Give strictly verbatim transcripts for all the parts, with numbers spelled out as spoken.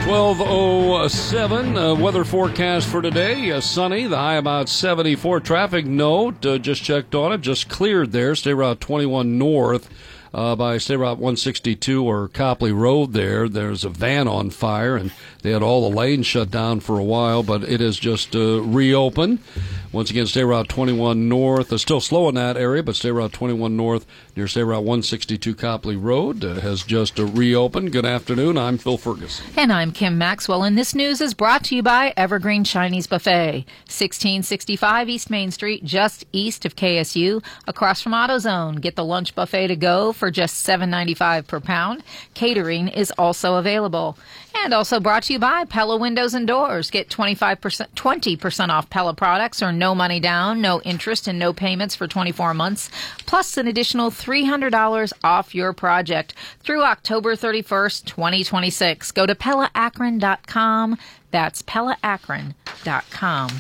twelve oh seven. Uh, weather forecast for today. Uh, sunny. The high about seventy-four. Traffic note. Uh, just checked on it. Just cleared there. State Route twenty-one North. Uh, by State Route one sixty-two or Copley Road there. There's a van on fire, and they had all the lanes shut down for a while, but it has just uh, reopened. Once again, State Route twenty-one North is still slow in that area, but State Route twenty-one North near State Route one sixty-two Copley Road uh, has just uh, reopened. Good afternoon. I'm Phil Ferguson. And I'm Kim Maxwell, and this news is brought to you by Evergreen Chinese Buffet, sixteen sixty-five East Main Street, just east of K S U, across from AutoZone. Get the lunch buffet to go for just seven ninety-five per pound. Catering is also available. And also brought to you by Pella Windows and Doors. Get twenty-five percent, twenty percent off Pella products, or no money down, no interest, and no payments for twenty-four months, plus an additional three hundred dollars off your project through October thirty-first, twenty twenty-six. Go to Pella Akron dot com. That's Pella Akron dot com.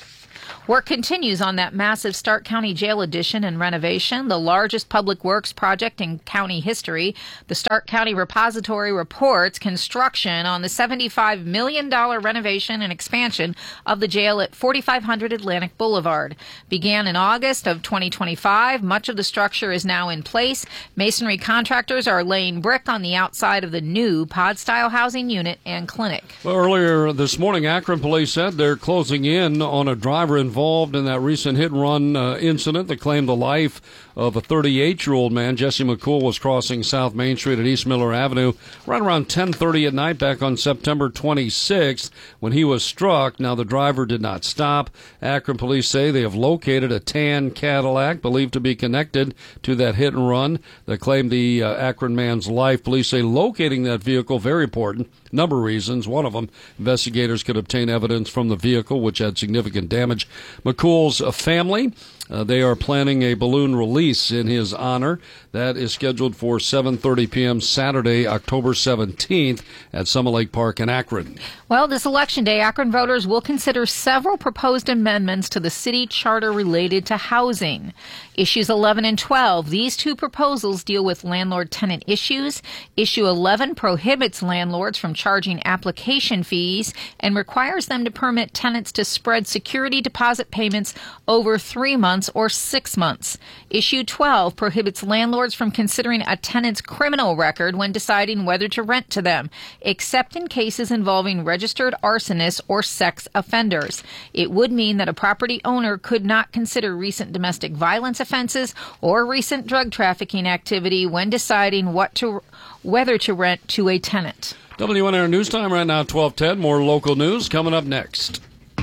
Work continues on that massive Stark County Jail addition and renovation, the largest public works project in county history. The Stark County Repository reports construction on the seventy-five million dollars renovation and expansion of the jail at forty-five hundred Atlantic Boulevard. Began in August of twenty twenty-five. Much of the structure is now in place. Masonry contractors are laying brick on the outside of the new pod-style housing unit and clinic. Well, earlier this morning, Akron police said they're closing in on a driver in involved in that recent hit-and-run uh, incident that claimed the life of a thirty-eight-year-old man. Jesse McCool was crossing South Main Street at East Miller Avenue right around ten thirty at night back on September twenty-sixth when he was struck. Now, the driver did not stop. Akron police say they have located a tan Cadillac believed to be connected to that hit-and-run that claimed the uh, Akron man's life. Police say locating that vehicle, very important. Number of reasons. One of them, investigators could obtain evidence from the vehicle, which had significant damage. McCool's family, uh, they are planning a balloon release in his honor. That is scheduled for seven thirty p.m. Saturday, October seventeenth at Summit Lake Park in Akron. Well, this election day, Akron voters will consider several proposed amendments to the city charter related to housing. Issues eleven and twelve, these two proposals deal with landlord-tenant issues. Issue eleven prohibits landlords from charging application fees and requires them to permit tenants to spread security deposit payments over three months or six months. Issue twelve prohibits landlords from considering a tenant's criminal record when deciding whether to rent to them, except in cases involving registered arsonists or sex offenders. It would mean that a property owner could not consider recent domestic violence offenses or recent drug trafficking activity when deciding what to whether to rent to a tenant. W N R News Time right now, twelve ten. More local news coming up next.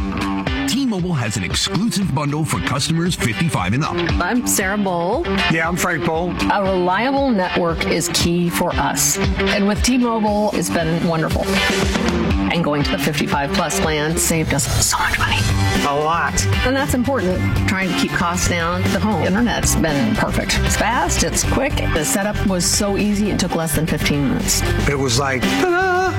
T-Mobile has an exclusive bundle for customers fifty-five and up. I'm Sarah Bowl. Yeah, I'm Frank Bowl. A reliable network is key for us. And with T-Mobile, it's been wonderful. And going to the fifty-five plus plan saved us so much money. A lot. And that's important, trying to keep costs down. The home internet's been perfect. It's fast, it's quick. The setup was so easy, it took less than fifteen minutes. It was like, ta-da!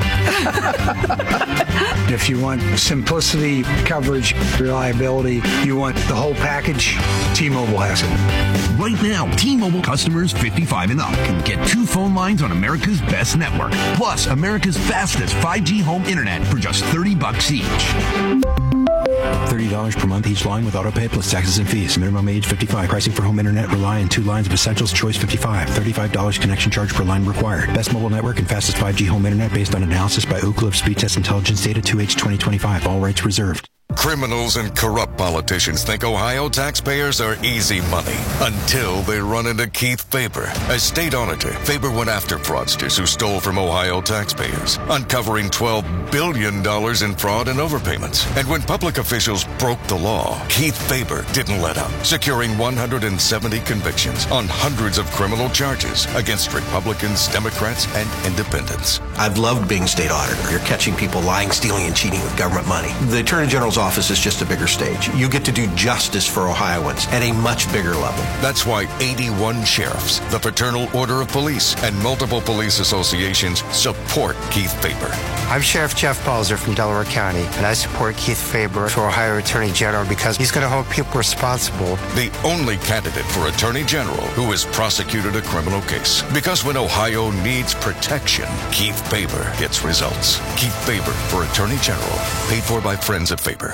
If you want simplicity, coverage, reliability, you want the whole package, T-Mobile has it. Right now, T-Mobile customers fifty-five and up can get two phone lines on America's best network, plus America's fastest five G home internet for just thirty bucks each. thirty dollars per month each line with autopay plus taxes and fees. Minimum age fifty-five. Pricing for home internet rely on two lines of Essentials Choice fifty-five. thirty-five dollars connection charge per line required. Best mobile network and fastest five G home internet based on analysis by Ookla of Speed Test Intelligence Data two H twenty twenty-five. All rights reserved. Criminals and corrupt politicians think Ohio taxpayers are easy money until they run into Keith Faber. As state auditor, Faber went after fraudsters who stole from Ohio taxpayers, uncovering twelve billion dollars in fraud and overpayments. And when public officials broke the law, Keith Faber didn't let up, securing one hundred seventy convictions on hundreds of criminal charges against Republicans, Democrats, and independents. I've loved being state auditor. You're catching people lying, stealing, and cheating with government money. The Attorney General's office office is just a bigger stage. You get to do justice for Ohioans at a much bigger level. That's why eighty-one sheriffs, the Fraternal Order of Police, and multiple police associations support Keith Faber. I'm Sheriff Jeff Balzer from Delaware County, and I support Keith Faber for Ohio Attorney General because he's going to hold people responsible. The only candidate for Attorney General who has prosecuted a criminal case. Because when Ohio needs protection, Keith Faber gets results. Keith Faber for Attorney General. Paid for by friends at Faber.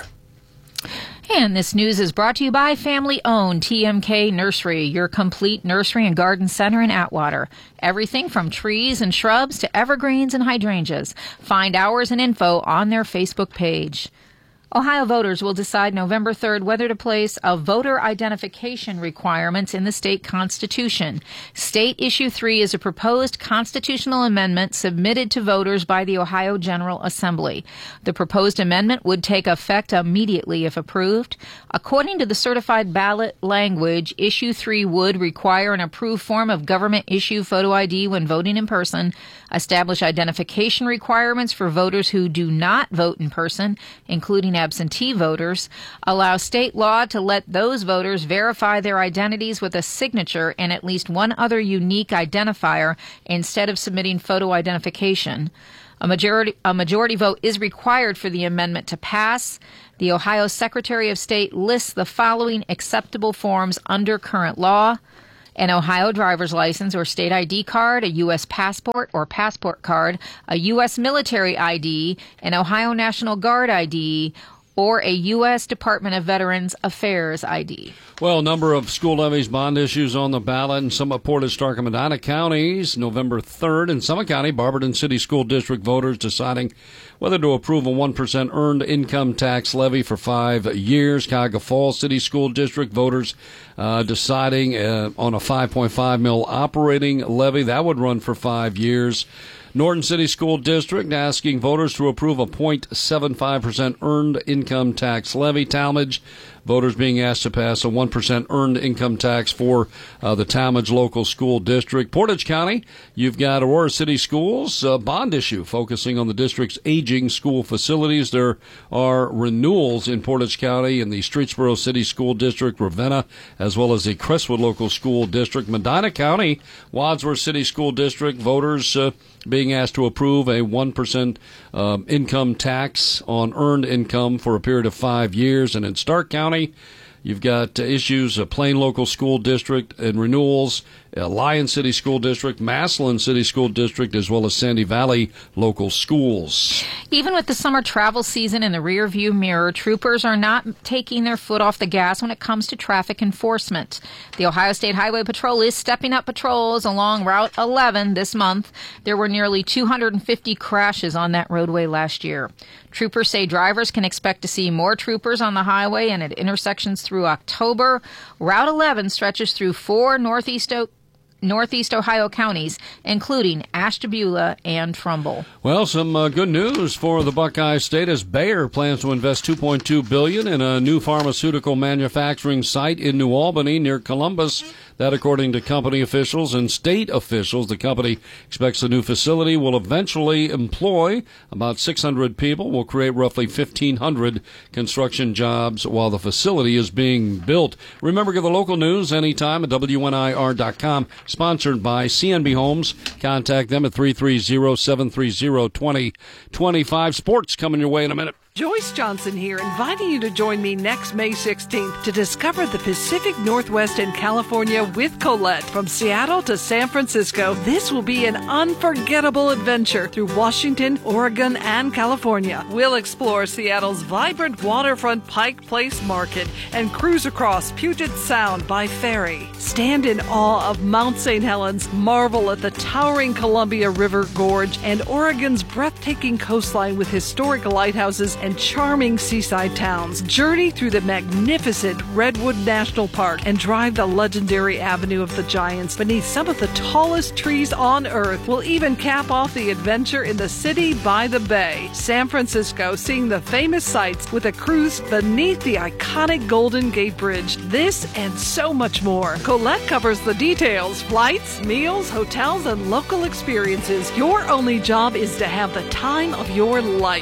And this news is brought to you by family-owned T M K Nursery, your complete nursery and garden center in Atwater. Everything from trees and shrubs to evergreens and hydrangeas. Find hours and info on their Facebook page. Ohio voters will decide November third whether to place a voter identification requirements in the state constitution. State Issue three is a proposed constitutional amendment submitted to voters by the Ohio General Assembly. The proposed amendment would take effect immediately if approved. According to the certified ballot language, Issue three would require an approved form of government-issue photo I D when voting in person, establish identification requirements for voters who do not vote in person, including absentee voters, allow state law to let those voters verify their identities with a signature and at least one other unique identifier instead of submitting photo identification. A majority, a majority vote is required for the amendment to pass. The Ohio Secretary of State lists the following acceptable forms under current law: an Ohio driver's license or state I D card, a U S passport or passport card, a U S military I D, an Ohio National Guard I D, or a U S Department of Veterans Affairs I D. Well, a number of school levies bond issues on the ballot in some of Portage, Stark, and Medina counties. November third in Summit County, Barberton City School District voters deciding whether to approve a one percent earned income tax levy for five years. Cuyahoga Falls City School District voters uh, deciding uh, on a five point five mil operating levy. That would run for five years. Norton City School District asking voters to approve a zero point seven five percent earned income tax levy. Talmadge voters being asked to pass a one percent earned income tax for uh, the Talmadge local school district. Portage County, you've got Aurora City Schools, uh, bond issue focusing on the district's aging school facilities. There are renewals in Portage County in the Streetsboro City School District, Ravenna, as well as the Crestwood local school district. Medina County, Wadsworth City School District voters uh, being asked to approve a one percent um, income tax on earned income for a period of five years. And in Stark County, you've got uh, issues, a Plain local school district and renewals, uh, Lyon City School District, Massillon City School District, as well as Sandy Valley local schools. Even with the summer travel season in the rearview mirror, troopers are not taking their foot off the gas when it comes to traffic enforcement. The Ohio State Highway Patrol is stepping up patrols along Route eleven this month. There were nearly two hundred fifty crashes on that roadway last year. Troopers say drivers can expect to see more troopers on the highway and at intersections through October. Route eleven stretches through four northeast o- Northeast Ohio counties, including Ashtabula and Trumbull. Well, some uh, good news for the Buckeye State as Bayer plans to invest two point two billion dollars in a new pharmaceutical manufacturing site in New Albany near Columbus. That, according to company officials and state officials, the company expects the new facility will eventually employ about six hundred people, will create roughly fifteen hundred construction jobs while the facility is being built. Remember, get the local news anytime at W N I R dot com. Sponsored by C N B Homes. Contact them at three three zero, seven three zero, two zero two five. Sports coming your way in a minute. Joyce Johnson here, inviting you to join me next May sixteenth to discover the Pacific Northwest and California with Colette. From Seattle to San Francisco, this will be an unforgettable adventure through Washington, Oregon, and California. We'll explore Seattle's vibrant waterfront Pike Place Market and cruise across Puget Sound by ferry. Stand in awe of Mount Saint Helens, marvel at the towering Columbia River Gorge, and Oregon's breathtaking coastline with historic lighthouses and charming seaside towns. Journey through the magnificent Redwood National Park and drive the legendary Avenue of the Giants beneath some of the tallest trees on Earth. We'll even cap off the adventure in the city by the bay. San Francisco, seeing the famous sights with a cruise beneath the iconic Golden Gate Bridge. This and so much more. Colette covers the details: flights, meals, hotels, and local experiences. Your only job is to have the time of your life.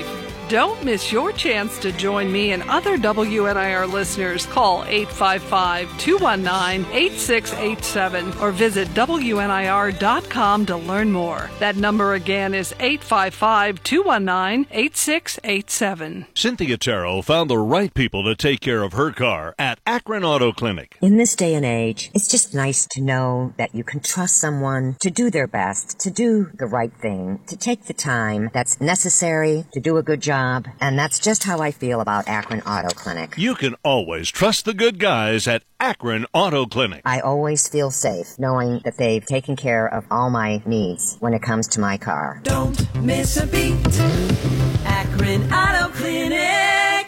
Don't miss your chance to join me and other W N I R listeners. Call eight five five, two one nine, eight six eight seven or visit W N I R dot com to learn more. That number again is eight five five, two one nine, eight six eight seven. Cynthia Terrell found the right people to take care of her car at Akron Auto Clinic. In this day and age, it's just nice to know that you can trust someone to do their best, to do the right thing, to take the time that's necessary to do a good job. And that's just how I feel about Akron Auto Clinic. You can always trust the good guys at Akron Auto Clinic. I always feel safe knowing that they've taken care of all my needs when it comes to my car. Don't miss a beat. Akron Auto Clinic.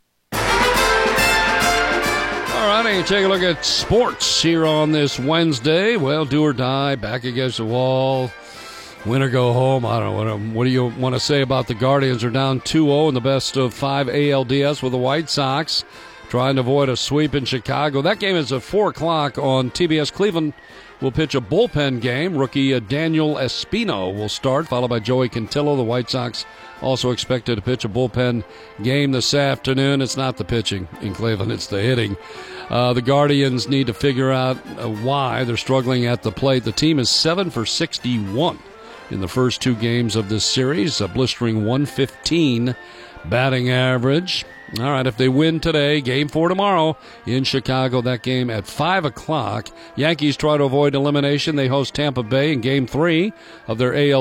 All righty, take a look at sports here on this Wednesday. Well, do or die, back against the wall. Win or go home. I don't know. What, what do you want to say about the Guardians? Are down two oh in the best of five A L D S with the White Sox, trying to avoid a sweep in Chicago. That game is at four o'clock on T B S. Cleveland will pitch a bullpen game. Rookie Daniel Espino will start, followed by Joey Cantillo. The White Sox also expected to pitch a bullpen game this afternoon. It's not the pitching in Cleveland, it's the hitting. Uh, the Guardians need to figure out uh, why they're struggling at the plate. The team is seven for sixty-one in the first two games of this series, a blistering one fifteen batting average. All right, if they win today, game four tomorrow in Chicago, that game at five o'clock. Yankees try to avoid elimination. They host Tampa Bay in game three of their A L